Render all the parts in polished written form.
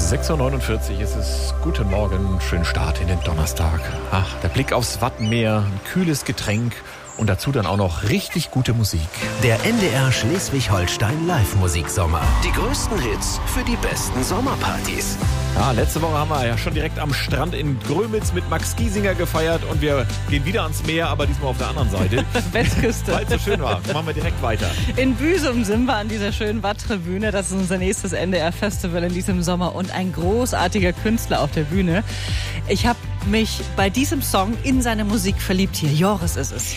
6.49 Uhr ist es. Guten Morgen, schönen Start in den Donnerstag. Ach, der Blick aufs Wattenmeer, ein kühles Getränk und dazu dann auch noch richtig gute Musik. Der NDR Schleswig-Holstein Live-Musiksommer. Die größten Hits für die besten Sommerpartys. Ja, letzte Woche haben wir ja schon direkt am Strand in Grömitz mit Max Giesinger gefeiert und wir gehen wieder ans Meer, aber diesmal auf der anderen Seite. Westküste. Weil es so schön war. Machen wir direkt weiter. In Büsum sind wir an dieser schönen Watttribüne. Das ist unser nächstes NDR-Festival in diesem Sommer und ein großartiger Künstler auf der Bühne. Ich habe mich bei diesem Song in seine Musik verliebt hier. Joris ist es.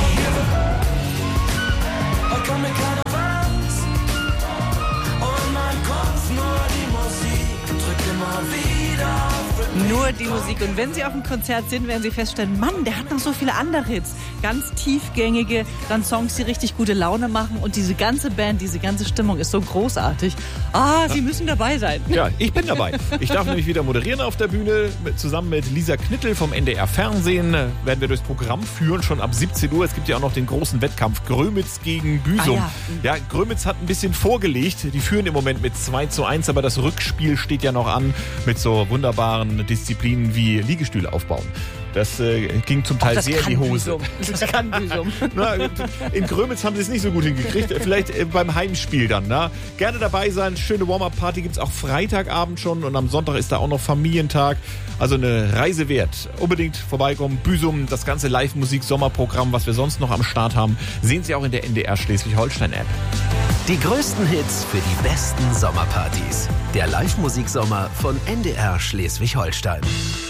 Nur die Musik. Und wenn Sie auf dem Konzert sind, werden Sie feststellen, Mann, der hat noch so viele andere Hits. Ganz tiefgängige, dann Songs, die richtig gute Laune machen. Und diese ganze Band, diese ganze Stimmung ist so großartig. Sie müssen dabei sein. Ja, ich bin dabei. Ich darf nämlich wieder moderieren auf der Bühne. Zusammen mit Lisa Knittel vom NDR Fernsehen werden wir durchs Programm führen, schon ab 17 Uhr. Es gibt ja auch noch den großen Wettkampf Grömitz gegen Büsum. Ja, Grömitz hat ein bisschen vorgelegt. Die führen im Moment mit 2:1, aber das Rückspiel steht ja noch an mit so wunderbaren Disziplinen wie Liegestühle aufbauen. Das ging zum Teil sehr in die Hose. Das kann Büsum. Na, in Grömitz haben sie es nicht so gut hingekriegt. Vielleicht beim Heimspiel dann. Na? Gerne dabei sein. Schöne Warm-Up-Party gibt es auch Freitagabend schon. Und am Sonntag ist da auch noch Familientag. Also eine Reise wert. Unbedingt vorbeikommen. Büsum, das ganze Live-Musik-Sommerprogramm, was wir sonst noch am Start haben, sehen Sie auch in der NDR Schleswig-Holstein-App. Die größten Hits für die besten Sommerpartys. Der Live-Musiksommer von NDR Schleswig-Holstein.